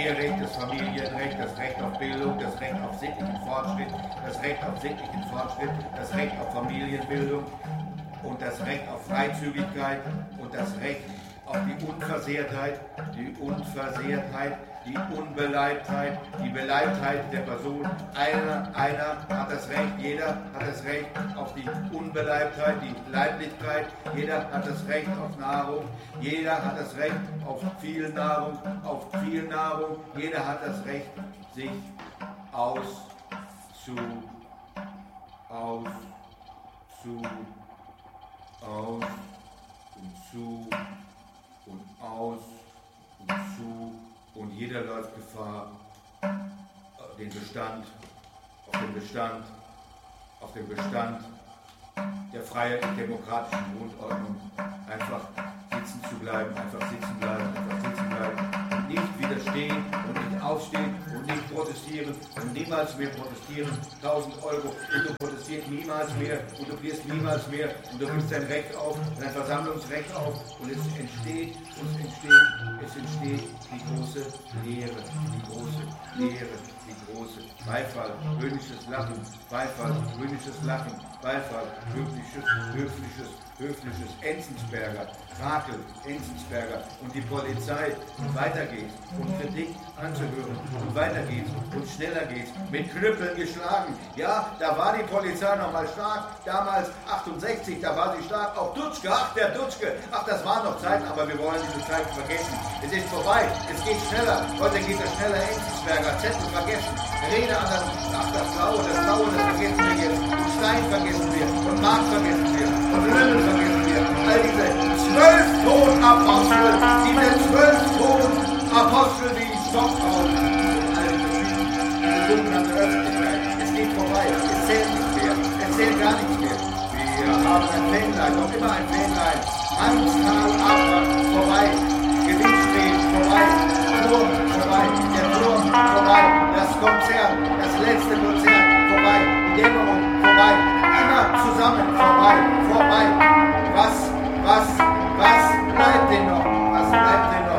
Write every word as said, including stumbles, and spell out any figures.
eherecht, das Familienrecht, das Recht auf Bildung, das Recht auf sittlichen Fortschritt, das Recht auf sittlichen Fortschritt, das Recht auf Familienbildung und das Recht auf Freizügigkeit und das Recht auf die Unversehrtheit, die Unversehrtheit, die Unbeleibtheit, die Beleibtheit der Person. Einer, einer hat das Recht, jeder hat das Recht auf die Unbeleibtheit, die Leiblichkeit, jeder hat das Recht auf Nahrung, jeder hat das Recht auf viel Nahrung, auf viel Nahrung, jeder hat das Recht, sich auszu, aus, zu, aus und zu und aus und zu und jeder läuft Gefahr, den Bestand, auf den Bestand, auf den Bestand der freien demokratischen Grundordnung einfach sitzen zu bleiben, einfach sitzen bleiben, einfach sitzen bleiben und nicht widerstehen und nicht aufstehen und nicht protestieren und niemals mehr protestieren. tausend Euro und du protestierst niemals mehr und du wirst niemals mehr und du gibst dein Recht auf, dein Versammlungsrecht auf und es entsteht, es entsteht, es entsteht die große Lehre, die große Lehre, die große Beifall, höhnisches Lachen, Beifall, höhnisches Lachen, Beifall, höfliches, höfliches, höfliches, Enzensberger, Rakel, Enzensberger und die Polizei und weiter geht's und Kritik anzuhören und weiter geht's und schneller geht's, mit Knüppeln geschlagen. Ja, da war die Polizei noch mal stark, damals achtundsechzig, da war sie stark, auch Dutschke, ach der Dutschke, ach das waren noch Zeiten, aber wir wollen diese Zeit vergessen. Es ist vorbei, es geht schneller, heute geht es schneller, Enzensberger, Zettel vergessen, Rede an das, ach das Blaue, das Blaue, das vergessen wir jetzt, und Stein vergessen wir, und Marx vergessen wir, und Lümmel vergessen wir, all diese zwölf Ton-Apostel, diese zwölf Ton-Apostel, die in Stockholm, all diese sogenannte Öffentlichkeit, es geht vorbei, es zählt nicht mehr, es zählt gar nichts mehr. Wir haben ein Fähnlein, noch immer ein Fähnlein, Hanstal, Abra, vorbei, Gewinnstreben, vorbei, Turm, vorbei, der Turm, vorbei, das Konzert, das letzte Konzert, vorbei, die Dämmerung, vorbei, immer zusammen, vorbei, vorbei. Was, was, was bleibt denn noch? Was bleibt denn noch?